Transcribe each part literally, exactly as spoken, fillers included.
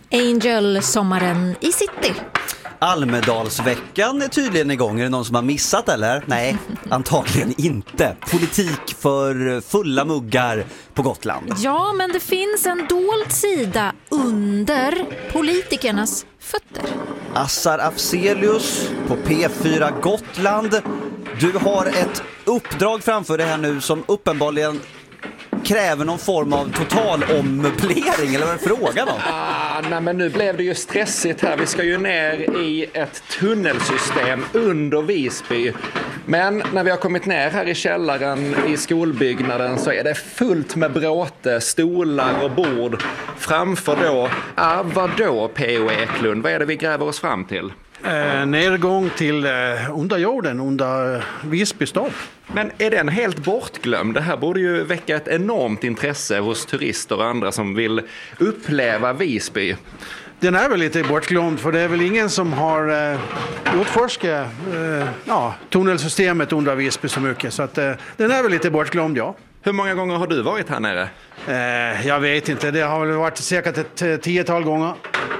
Angel, sommaren i city. Almedalsveckan är tydligen igång. Är det någon som har missat eller? Nej, antagligen inte. Politik för fulla muggar på Gotland. Ja, men det finns en dold sida under politikernas fötter. Assar Afzelius på P fyra Gotland. Du har ett uppdrag framför dig här nu som uppenbarligen kräver någon form av total ommöblering, eller vad är frågan om? Ah, nej, men nu blev det ju stressigt här. Vi ska ju ner i ett tunnelsystem under Visby. Men när vi har kommit ner här i källaren i skolbyggnaden så är det fullt med bråte, stolar och bord. Framför då, ah, vad då P O Eklund? Vad är det vi gräver oss fram till? Eh, nedgång till eh, under jorden, under eh, Visby stad. Men är den helt bortglömd? Det här borde ju väcka ett enormt intresse hos turister och andra som vill uppleva Visby. Den är väl lite bortglömd, för det är väl ingen som har eh, utforskat eh, ja, tunnelsystemet under Visby så mycket. Så att, eh, den är väl lite bortglömd, ja. Hur många gånger har du varit här nere? Eh, jag vet inte, det har väl varit säkert ett eh, tiotal gånger.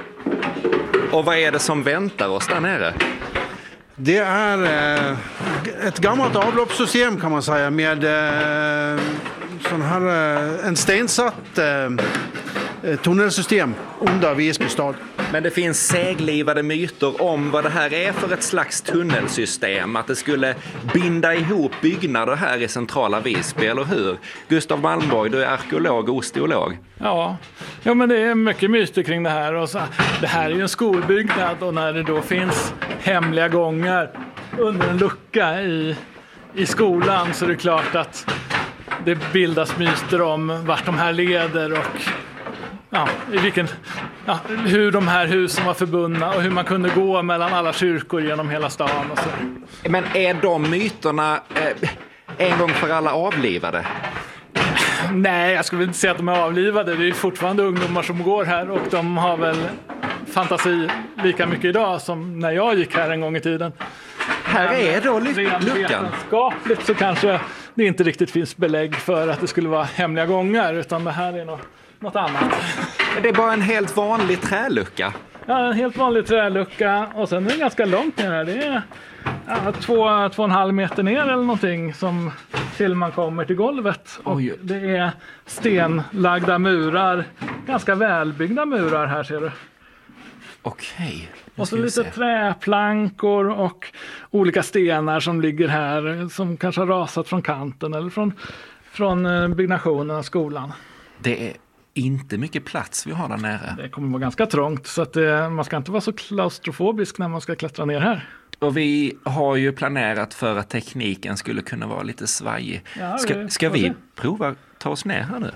Och vad är det som väntar oss där nere? Det är eh, ett gammalt avloppssystem kan man säga med eh, sån här, eh, en stensatt eh, tunnelsystem under Visby stad. Men det finns seglivade myter om vad det här är för ett slags tunnelsystem. Att det skulle binda ihop byggnader här i centrala Visby, eller hur? Gustav Malmborg, du är arkeolog och osteolog. Ja, ja men det är mycket myter kring det här. Och så, det här är ju en skolbyggnad och när det då finns hemliga gångar under en lucka i, i skolan så är det klart att det bildas myter om vart de här leder och ja, i vilken, ja, hur de här husen var förbundna och hur man kunde gå mellan alla kyrkor genom hela stan. Och så. Men är de myterna eh, en gång för alla avlivade? Nej, jag skulle inte säga att de är avlivade. Det är fortfarande ungdomar som går här och de har väl fantasi lika mycket idag som när jag gick här en gång i tiden. Här är då ly- Rent luckan. vetenskapligt så kanske det inte riktigt finns belägg för att det skulle vara hemliga gångar, utan det här är något, något annat. Det är bara en helt vanlig trälucka. Ja, en helt vanlig trälucka och sen är det ganska långt ner här. Det är ja, två, två och en halv meter ner eller någonting som till man kommer till golvet. Och Oj. det är stenlagda murar, ganska välbyggda murar här ser du. Okej. Och så lite träplankor och olika stenar som ligger här som kanske har rasat från kanten eller från, från byggnationen av skolan. Det är inte mycket plats vi har där nere. Det kommer vara ganska trångt så att eh, man ska inte vara så klaustrofobisk när man ska klättra ner här. Och vi har ju planerat för att tekniken skulle kunna vara lite svajig. Ja, ska det- ska vi prova ta oss ner här nu?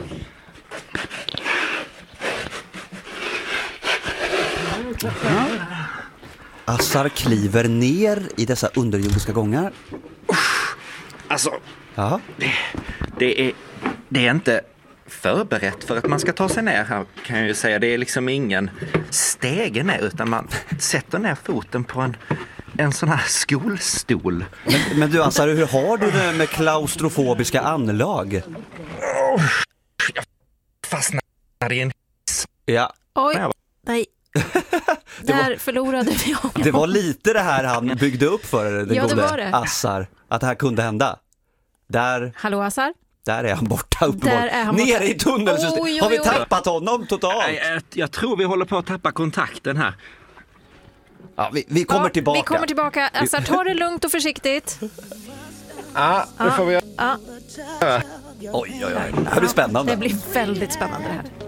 Assar kliver ner i dessa underjordiska gångar. Alltså, Ja. det, det, är, det är inte förberett för att man ska ta sig ner här, kan jag ju säga. Det är liksom ingen stege ner, utan man sätter ner foten på en, en sån här skolstol. Men, men du Assar, hur har du det med klaustrofobiska anlag? Jag fastnade i en... Ja, Oj, Ja. nej. Där förlorade vi honom. det var lite det här han byggde upp för den Ja, det gode var det. Assar. Att det här kunde hända. Där, Hallå Assar? där är han borta Där är uppenbarligen. han borta. Nere i tunnelsystemet. Oj, oj, Har vi oj. tappat honom totalt? Nej, jag, jag tror vi håller på att tappa kontakten här. Ja, vi, vi kommer Ja, tillbaka. Vi kommer tillbaka. Assar, ta det lugnt och försiktigt. Ja, det får vi göra. Ja, Oj, oj, oj. Det här blir spännande. det blir väldigt spännande det här.